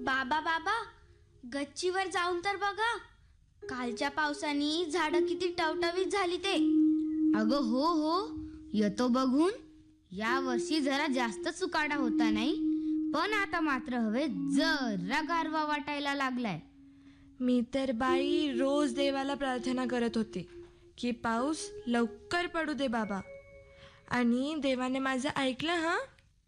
बाबा बाबा, गच्चीवर जाऊन तर बघा. कालच्या पावसाने झाडं किती टवटवीत झाली ते. अगं हो हो, येतो बघून. या वर्षी जरा जास्त चुकाडा होता नाही, पण आता मात्र हवे जरा गारवा वाटायला लागलाय. मी तर बाई रोज देवाला प्रार्थना करत होते की पाऊस लवकर पडू दे बाबा. आणि देवाने माझं ऐकलं. हा,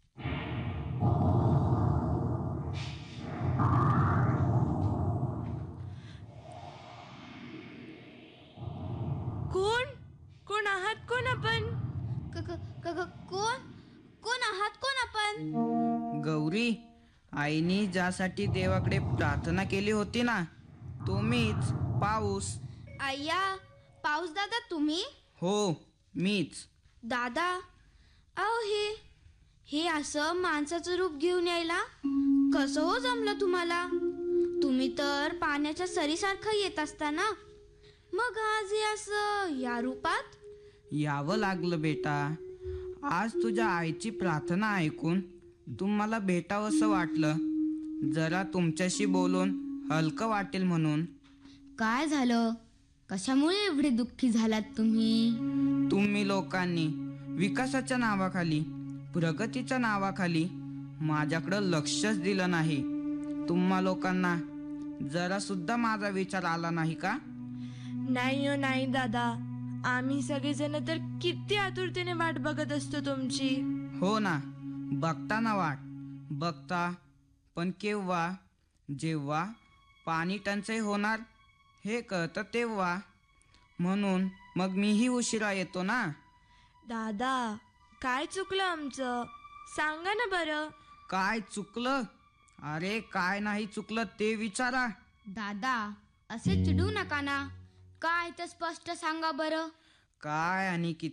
कोण कोण आहात? कोण आपण? कोण कोण आहात? कोण आपण? गौरी, आईनी ज्यासाठी देवाकडे प्रार्थना केली होती ना, तो मीच, पाऊस. अय्या, पाऊस दादा तुम्ही? हो, मीच. दादा, अहो हे असं माणसाचं रूप घेऊन यायला कसं हो जमलं तुम्हाला? तुम्ही तर पाण्याच्या सरीसारखं येत असता ना, मग आज हे असं या रूपात? यावं लागलं बेटा. आज तुझ्या आईची प्रार्थना ऐकून तुम्हाला भेटावंसं वाटलं. जरा तुमच्याशी बोलून हलकं वाटेल म्हणून. काय झालं? कशामुळे एवढे दुःखी झालात तुम्ही? तुम्ही लोकांनी विकासाच्या नावाखाली, प्रगतीच्या नावाखाली माझ्याकडं लक्षच दिलं नाही. तुम्हा लोकांना जरा सुद्धा माझा विचार आला नाही का? नाही हो नाही दादा, आम्ही सगळेजण तर किती आतुरतेने वाट बघत असतो तुमची. हो ना, बघता ना वाट बघता, पण केव्हा? जेव्हा पाणी टंचाई होणार हे कळतं तेव्हा. म्हणून मग मीही उशिरा येतो ना. दादा, काय चुकलं आमचं? सांगा ना बरं. काय चुकलं? अरे काय नाही चुकलं ते विचारा. दादा, असे चिडू नका ना. काय ते स्पष्ट सांगा बरं. काय आणि किती